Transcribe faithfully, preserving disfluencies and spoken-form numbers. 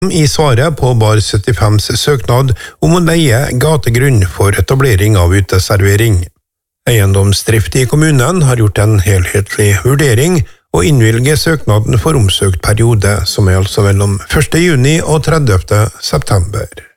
I svaret på Bar syttifems søknad om å leie gategrunn for etablering av uteservering. Eiendomsdrift i kommunen har gjort en helhetlig vurdering og innvilger søknaden for omsøkt periode, som er altså mellom første juni og tredivte september.